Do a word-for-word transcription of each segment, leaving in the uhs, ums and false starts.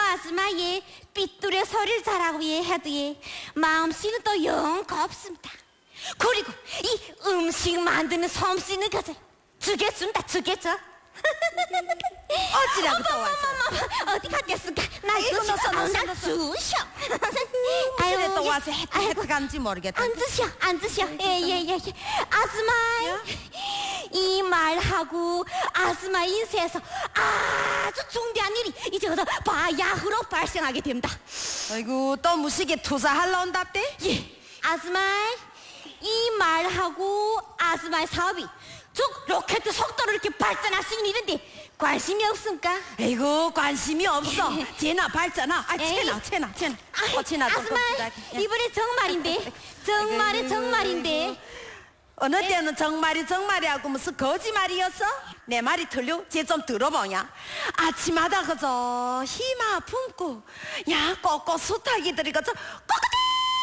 아줌마의 삐뚤의 소리를 잘하고 예 해도 예 마음씨는 또 영 없습니다. 그리고 이 음식 만드는 솜씨는 그저 주겠습니다. 주겠죠. 어찌라고 또 왔어? 어머머머 어디 갔겠습니까? 나 이거 주셔. 넣었어, 넣었어, 나 넣었어. 주셔. 무슨 또 예. 와서 해트해트간지 모르겠다. 앉으셔, 앉으셔. 예예예. 예, 예. 아줌마, 이 말하고 아줌마 인생에서 아주 중대한 일이 이제 그 바야흐로 발생하게 됩니다. 아이고 또 무식에 투자하러 온답대? 예, 아줌마, 이 말하고 아줌마의 사업이 즉 로켓 속도로 이렇게 발전할 수 있는 일인데 관심이 없습니까? 아이고 관심이 없어. 쟤나 발전아. 아 에이. 채나 채나 채나. 아, 어 채나 좀 아줌마, kop지다. 이번에 정말인데 정말이 아이고, 정말인데 아이고. 어느 때는 정말이 정말이 하고 무슨 거짓말이었어? 내 말이 틀려? 쟤 좀 들어보냐? 아침마다 그저 희마 품고 야 꼬꼬 수탉이들이 그저 꼬꼬대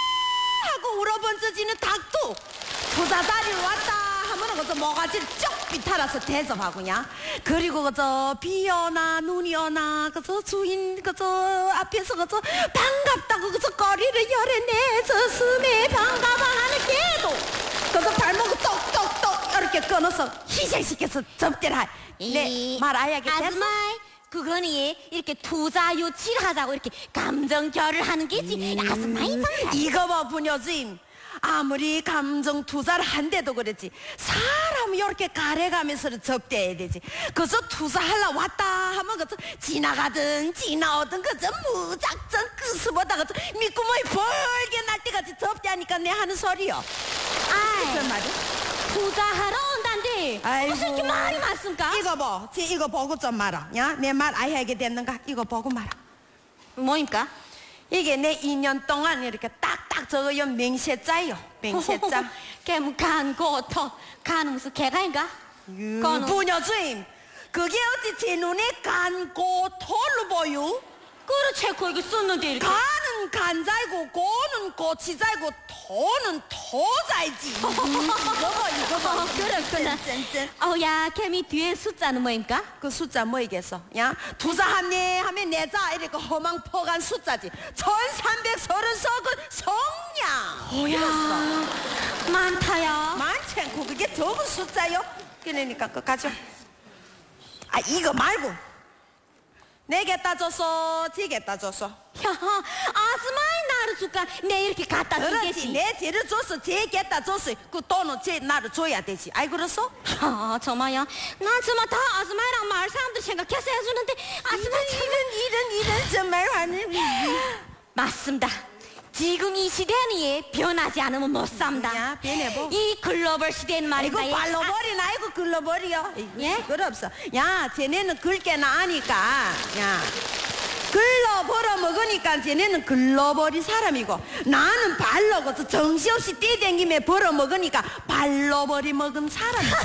하고 울어번져지는 닭도 투자자리로 왔다 하면은 그저 모가지를 쭉 비탈아서 대접하고냐. 그리고 그저 비 오나 눈이 오나 그저 주인 그저 앞에서 그저 반갑다고 그저 꼬리를 열어내서 스매 반가워 하는 개도 그래서 발목을 똑똑똑 이렇게 끊어서 희생시켜서 접대를 하. 네, 말 아야겠 됐어? 아줌마, 그거는 예, 이렇게 투자 유치를 하자고 이렇게 감정 결을 하는 게지. 아줌마 정말. 이거 봐 부녀주임. 아무리 감정 투자를 한데도 그랬지 사람이 이렇게 가래가면서 접대해야 되지. 그저 투자하려 왔다 하면 그저 지나가든 지나오든 그저 무작정 끝보다 그저 밑구멍이 벌게 날 때까지 접대하니까 내 하는 소리요. 아이, 무슨 말이야? 투자하러 온단데 아이고. 무슨 이렇게 말이 많습니까? 이거 봐, 지 이거 보고 좀 말아. 야, 내 말 아야게 됐는가? 이거 보고 말아. 뭐입니까? 이게 내 이 년 동안 이렇게 딱딱 적어요 맹세자요. 맹세자. 걔뭐 간고토 간은 무슨 개가인가? 간은 부녀주임, 그게 어찌 제 눈에 간고토로 보여? 그렇지, 그 이거 썼는데 이렇게. 간은 간자이고 고는 고치자이고 토는 토자이지. 이거 봐, 이거 봐. 어, 그렇구나. 짠짠짠. 어야, 걔미 뒤에 숫자는 뭐입니까? 그 숫자 뭐이겠어? 야, 투자하네 하면 내자 이렇게 허망포간 숫자지. 천삼백서른석은 성냥. 오야, 많다야. 많지 않고 그게 적은 숫자요? 그러니까 그거 가져. 아 이거 말고 내게 따줬어 지게 따줬어. 야, 아줌마의 나를 줄까? 내 이렇게 갖다 그렇지 주겠지. 내 쟤를 줬어 쟤게 따줬어. 그 돈은 쟤 나를 줘야 되지. 아이 그랬어? 아, 정말야. 나 정말 다 아줌마랑 마을 사람들 생각해서 해주는데 아줌마 이런 이런 이런 정말 하는. 맞습니다. 지금 이 시대는 예, 변하지 않으면 못 삽니다. 야, 변해보. 이 글로벌 시대는 아이고 말입니다. 예. 발로버리나 아이고 글로버리요. 예? 시끄럽어. 야 쟤네는 글게나 아니까 야 글로 벌어 먹으니까 쟤네는 글로벌이 사람이고 나는 발로 그 정신없이 뛰댕김에 벌어 먹으니까 발로벌이 먹은 사람이야.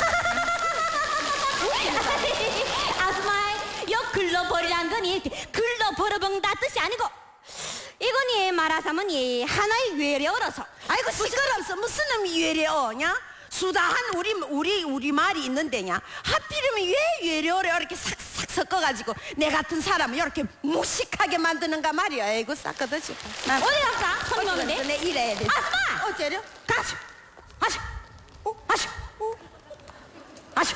아줌마, 요 글로벌이란 건 이렇게 글로 벌어먹는다 뜻이 아니고 이건 예 말하자면 예 하나의 외래어라서. 아이고 시끄럽어. 무슨 놈이 외래어냐? 수다한 우리 우리 우리 말이 있는데냐? 하필이면 왜 외래어를 이렇게 싹싹 섞어가지고 내 같은 사람을 이렇게 무식하게 만드는가 말이야. 아이고 싹거듯이. 어디 갔어? 손이 오는데? 내 일해야 돼. 아줌마! 어째려? 가시! 아시! 아시! 아시!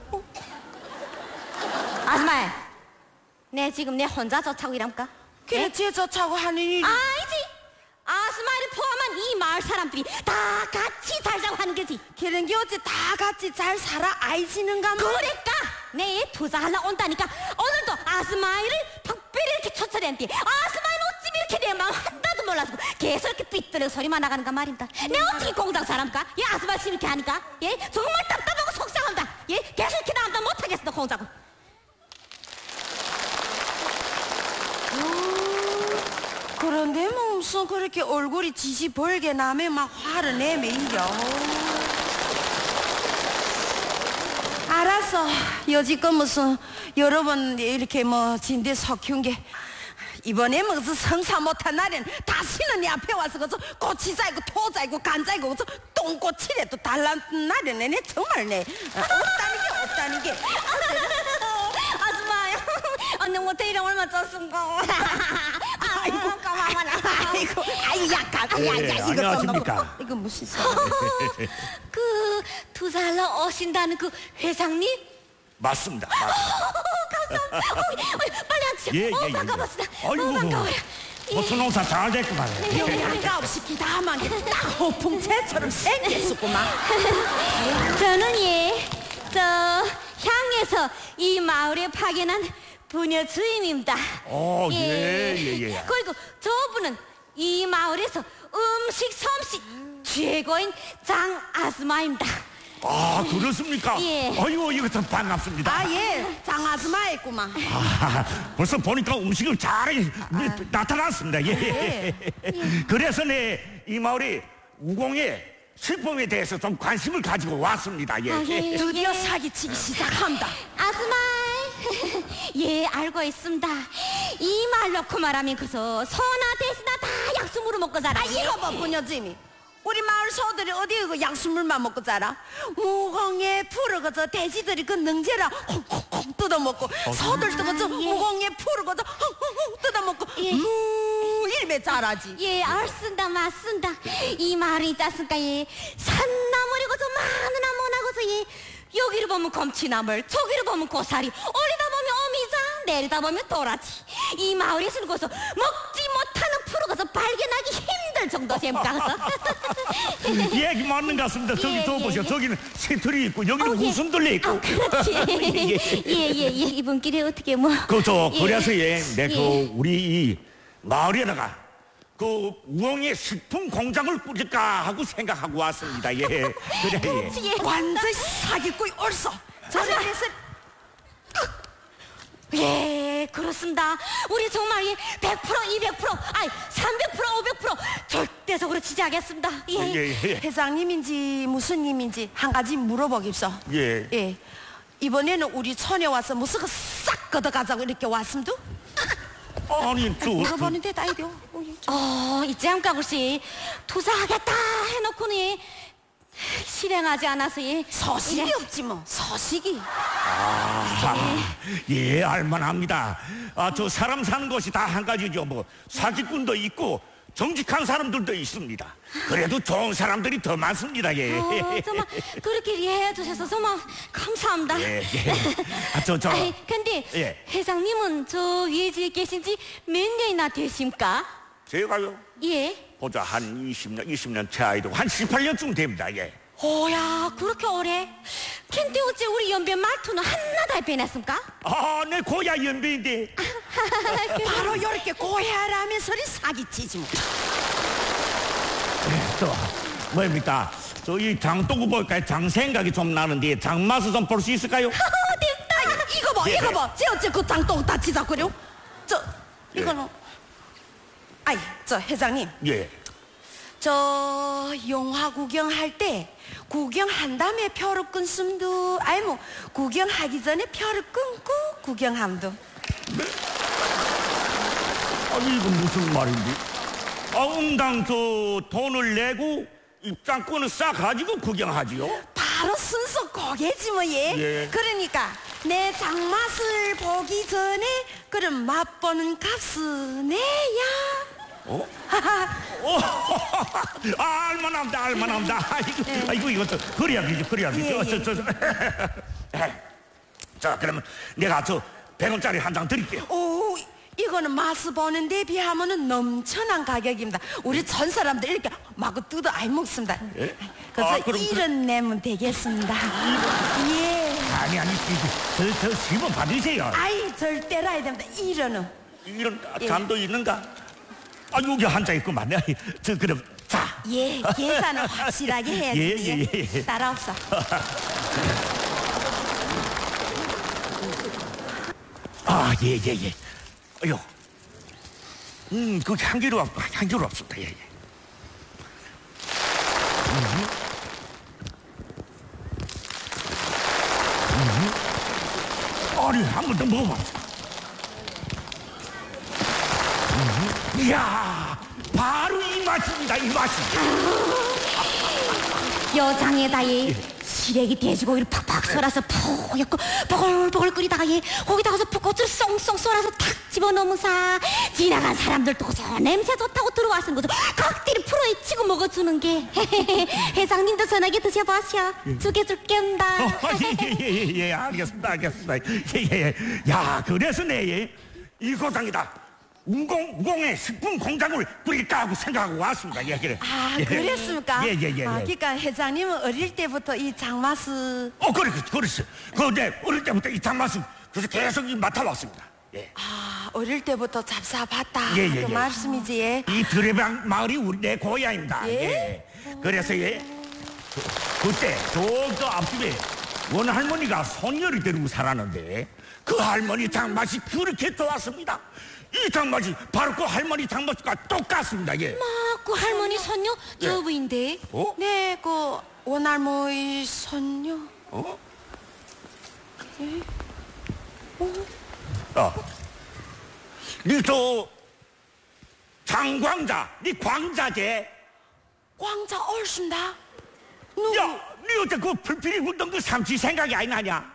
아줌마, 내 지금 내 혼자 쫓아고 이랍니까? 그래 쟤저차고 하는 일이. 아니지. 아줌마를 포함한 이 마을 사람들이 다 같이 살자고 하는 거지. 그런 게 어째 다 같이 잘 살아 아이지는가 말. 그러니까 내 투자하려 온다니까 오늘도 아줌마를 특별히 이렇게 초청했는데 아줌마는 어찌 이렇게 내 마음 하나도 몰라서 계속 이렇게 삐뚤어 소리만 나가는가 말입니다. 내가 어떻게 공장 사람까? 예, 아줌마 지금 이렇게 하니까 예 정말 답답하고 속상합니다. 예, 계속 이렇게 나간다 못하겠어 공장은. 그런데 뭐 무슨 그렇게 얼굴이 지지 벌게 나면 막 화를 내며 이겨. 알았어. 여지껏 무슨 여러 번 이렇게 뭐 진대 석흉 게 이번에 무슨 성사 못한 날엔 다시는 내 앞에 와서 그저 꼬치자이고 토자이고 간자이고 그저 똥꼬치래도 달란 날엔 내 정말 내 없다는 게 없다는 게. 아줌마, 언니 못해 이런 얼마 쪘은가. 아이고 고마워라. 아이고, 아이 약간, 예, 야, 야, 이거 좀 안녕하십니까? 넣고. 이거 무슨 소리? 그 투살러 오신다는 그 회장님? 맞습니다. 맞습니다. 감사합니다. 어, 어, 빨리 앉으세요. 예, 어, 예, 예. 반가웠습니다. 아이고, 어, 반가워요. 호수 농사 잘 됐구만. 영양가 없이 기다만 딱 호풍채처럼 생겼었구만. 저는 예, 저 향에서 이 마을에 파견한 부녀 주임입니다. 어, 예, 예, 예. 그리고 저분은 이 마을에서 음식 솜씨 최고인 장 아줌마입니다. 아, 그렇습니까? 예. 아이고, 이거 참 반갑습니다. 아, 예, 장아줌마였구만. 아, 벌써 보니까 음식을 잘 나타났습니다. 예. 그래서 내 이 마을에 우공의 식품에 대해서 좀 관심을 가지고 왔습니다. 예. 아, 예. 드디어 예. 사기치기 시작한다. 아줌마, 예, 알고 있습니다. 이 말 놓고 말하면 그서 소나 대시나 다 약수물을 먹고 자라. 아, 이거 봐, 부녀님이. 우리 마을 소들이 어디 그 약수물만 먹고 자라? 무공에 풀어 저 돼지들이 그 능제라 콩콩콩 뜯어먹고 소들도 그저 예. 무공에 풀어 그저 콩콩콩 뜯어먹고 예. 무 일배 자라지. 예, 알쓴다, 맞쓴다. 이 말이 있지 않습니까? 예, 산나물이고 저 마누나 못하고서 예, 여기를 보면 검치나물, 저기를 보면 고사리, 올리다 보면 어미장, 내리다 보면 도라지. 이 마을에서는 거서 먹지 못하는 프로가서 발견하기 힘들 정도 셈까서. 얘기 맞는 것 같습니다. 저기 예, 저 예, 보세요. 예. 저기는 새털이 있고 여기는 어, 예. 웃음 들려 있고. 아, 그렇지. 예, 예, 예. 이분끼리 어떻게 뭐. 그저 예. 그래서 예, 내 그 예. 우리 이 마을에다가 그 우엉의 식품 공장을 꾸릴까 하고 생각하고 왔습니다. 예, 그래 예. 예. 완전 사기꾼이 옳소. 저래서 예, 그렇습니다. 우리 정말 예, 백 퍼센트, 이백 퍼센트, 아니, 삼백 퍼센트, 오백 퍼센트 절대적으로 지지하겠습니다. 예. 예, 예. 회장님인지 무슨 님인지 한 가지 물어보깁소. 예. 예. 이번에는 우리 촌에 와서 무슨 거 싹 걷어가자고 이렇게 왔음도? 아니 저 물어보는데 다이dio. 어, 이제 함가글씨 투자하겠다 해놓고는 실행하지 않아서 예. 서식이 이래- 없지 뭐. 서식이. 아, 예, 알만합니다. 아, 저 사람 사는 것이 다 한 가지죠. 뭐 사기꾼도 있고 정직한 사람들도 있습니다. 그래도 좋은 사람들이 더 많습니다. 예. 어, 정말 그렇게 이해해 주셔서 정말 감사합니다. 예, 예. 아, 저, 저. 아이, 근데 예. 회장님은 저 위에 집에 계신 지 몇 년이나 되십니까? 제가요? 예. 보자 한 이십 년, 이십 년 차이도 한 십팔 년쯤 됩니다. 예. 오야, 그렇게 오래? 근데 어째 우리 연변 말투는 한나다 변했습니까? 아, 내 고야 연배인데. 바로 이렇게 고해하라면 소리 사기치지 뭐. 저 뭐입니까? 저 이 장도구 볼까요? 장 생각이 좀 나는데 장맛을 좀 볼 수 있을까요? 어, 됐다. 이거 봐, 예. 이거 봐. 쟤 어째 그 장독 다치자 그려? 저 예. 이거는. 아이, 저 회장님. 예. 저 영화 구경할 때 구경한 다음에 표를 끊음도 아니 뭐 구경하기 전에 표를 끊고 구경함도. 아니 이건 무슨 말인데? 아, 응당 저 돈을 내고 입장권을 싸 가지고 구경하지요? 바로 순서 고개지 뭐 예. 예. 그러니까 내 장맛을 보기 전에 그럼 맛보는 값을 내야. 어? 어, 아, 알만합니다, 알만합니다. 아이고, 아이고, 이것도 그래야겠지, 그래야겠지. 예, 어, 저, 저, 저. 자, 그러면 내가 저 백 원짜리 한 장 드릴게요. 오, 이거는 맛을 보는 데 비하면은 넘쳐난 가격입니다. 우리 전 사람들 이렇게 마구 뜯어 아이 먹습니다. 예? 그래서 아, 그럼 그- 일은 내면 되겠습니다. 예. 아니, 아니, 저, 저, 십 원 받으세요. 아이 절대로 해야 됩니다. 일은은. 이런 예. 잔도 있는가? 아, 여기 한 장 있구만. 저, 그럼, 자. 예, 계산은 확실하게 해야지. 예, 예, 예. 따라옵사. 아, 예, 예, 예. 어휴. 음, 그 향기로, 향기롭습니다. 예, 예. 음. 음. 아니, 한 번 더 먹어봐. 음. 이야, 바로 이 맛입니다, 이 맛이. 여장에다 예. 시래기 돼지고기를 팍팍 썰어서 푹 보글보글 끓이다가 얘 거기다가서 풋고추를 쏙쏙 썰어서 탁 집어넣으면서 지나간 사람들도 고소 냄새 좋다고 들어와서 거죠. 각들이 풀어에 치고 먹어주는 게. 회장님도 전화기 드셔보시오. 죽여 줄게입니다. 예예예 예, 예, 알겠습니다 알겠습니다. 예예 야 그래서 내 이 고장이다. 우공 우공의 식품 공장을 꾸릴까 하고 생각하고 왔습니다. 예 그래. 아 예. 그랬습니까? 예, 예, 예, 아, 예. 그러니까 회장님은 어릴 때부터 이 장맛을 어 그래 그랬어. 그내 어릴 때부터 이 장맛을 그래서 계속 이 맡아왔습니다. 예. 아 어릴 때부터 잡사봤다 예, 예, 그 예. 말씀이지. 예. 이 드레방 마을이 우리 내 고향입니다. 예? 예. 그래서 예 그, 그때 저그 앞집에 원 할머니가 손녀를 데리고 살았는데 그 할머니 장맛이 그렇게 좋았습니다. 이 장맛이 바로 그 할머니 장맛과 똑같습니다. 예. 그 할머니 손녀 저 부인데. 어? 네, 그 원할머니 손녀. 어? 어. 니저 장광자, 니 광자제. 광자 얼순다. 누구? 야, 니 어째 그 불필이 불던 그 삼치 생각이 안 나냐?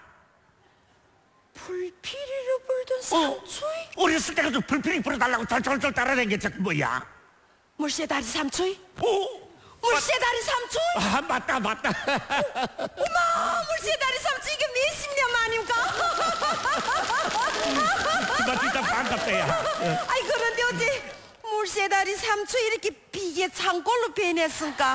불피리로 불던 삼추이? 어렸을 때가 저 불필이 불어달라고 절절절 따라다니겠지 뭐야? 물새다리 삼추이? 오, 물새다리 삼추이? 아 맞다 맞다. 어머, 물새다리 삼추이 이게 몇십 년 만인가? 그거 진짜 반갑다 야. 아이 그런데 어째 물새다리 삼추이 이렇게 비계 창골로 변했을까?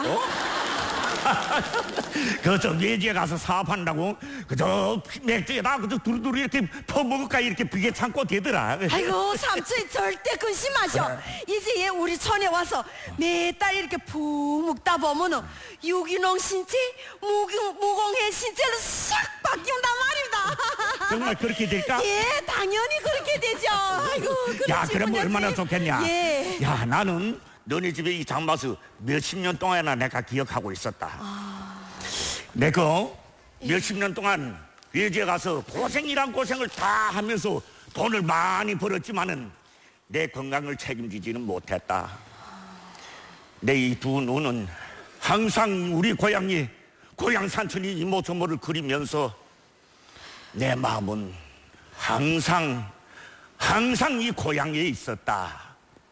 그저 외지에 가서 사업한다고 그저 맥주에다 그저 두루두루 이렇게 퍼먹을까 이렇게 비계 참고 되더라. 아이고 삼촌이 절대 근심하셔. 이제 얘 우리 촌에 와서 매달 이렇게 푹 묵다 보면은 유기농 신체, 무공, 무공해 신체로 싹 바뀐단 말입니다. 정말 그렇게 될까? 예, 당연히 그렇게 되죠. 아이고, 야 그렇지, 그러면 그녀지. 얼마나 좋겠냐. 예. 야 나는 너네 집에 이 장맛을 몇십 년 동안이나 내가 기억하고 있었다. 아... 내가 몇십 년 동안 외지에 가서 고생이란 고생을 다 하면서 돈을 많이 벌었지만은 내 건강을 책임지지는 못했다. 내 이 두 눈은 항상 우리 고향이 고향 산천이 이모저모를 그리면서 내 마음은 항상 항상 이 고향에 있었다.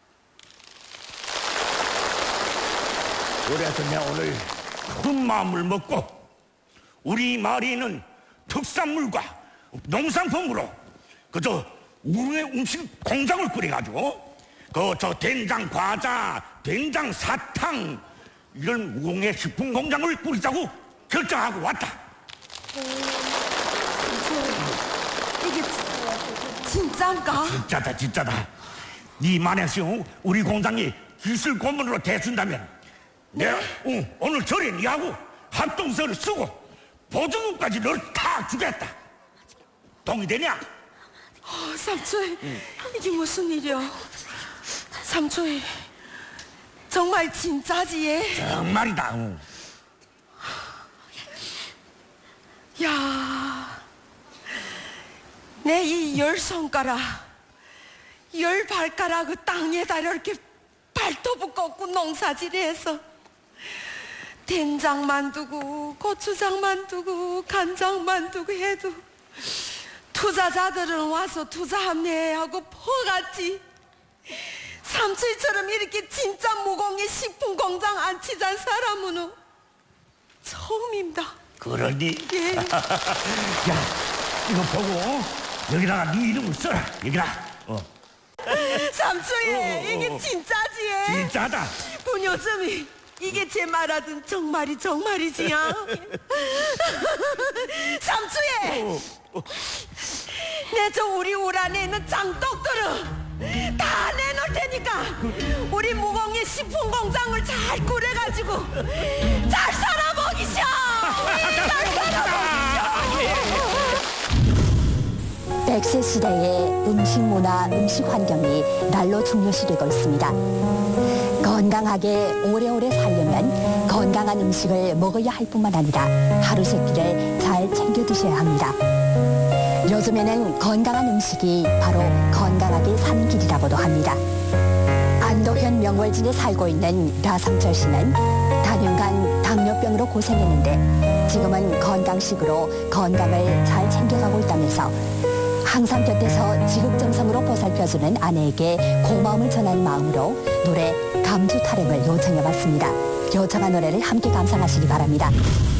그래서 내가 오늘 큰 마음을 먹고 우리 마을에 있는 특산물과 농산품으로 그저 우리의 음식 공장을 꾸려가지고 그 저 된장 과자, 된장 사탕 이런 무공의 식품 공장을 꾸리자고 결정하고 왔다. 이게 진짠가? 진짜다 진짜다. 네 만약에 우리 공장이 기술 고문으로 대준다면 내가 응, 오늘 절에 니하고 합동서를 쓰고 보증금까지 널 다 주겠다. 동의되냐? 어, 삼촌, 응. 이게 무슨 일이야? 삼촌, 정말 진짜지 얘? 정말이다. 응. 야, 내 이 열 손가락, 열 발가락을 땅에다 이렇게 발톱을 꺾고 농사질해서 된장만 두고 고추장만 두고 간장만 두고 해도 투자자들은 와서 투자함네 하고 퍼갔지. 삼촌처럼 이렇게 진짜 무공의 식품 공장 안 치잔 사람은 처음입니다. 그러니? 예. 야, 이거 보고 여기다가 네 이름을 써라. 여기다. 어. 삼촌이 어, 어, 어. 이게 진짜지? 예? 진짜다. 부녀점이 이게 제 말하던 정말이 정말이지야. 삼촌이 어, 어. 내 저 우리 울 안에 있는 장독들을 다 내놓을 테니까 우리 무공의 식품 공장을 잘 꾸려가지고 잘 살아먹이셔. 우리 잘 살아먹이셔. 백세 시대의 음식 문화, 음식 환경이 날로 중요시되고 있습니다. 건강하게 오래오래 살려면 건강한 음식을 먹어야 할 뿐만 아니라 하루 세 끼를 잘 챙겨 드셔야 합니다. 요즘에는 건강한 음식이 바로 건강하게 사는 길이라고도 합니다. 안도현 명월진에 살고 있는 라성철 씨는 단연간 당뇨병으로 고생했는데 지금은 건강식으로 건강을 잘 챙겨가고 있다면서 항상 곁에서 지극정성으로 보살펴주는 아내에게 고마움을 전하는 마음으로 노래 감주 타령을 요청해봤습니다. 요청한 노래를 함께 감상하시기 바랍니다.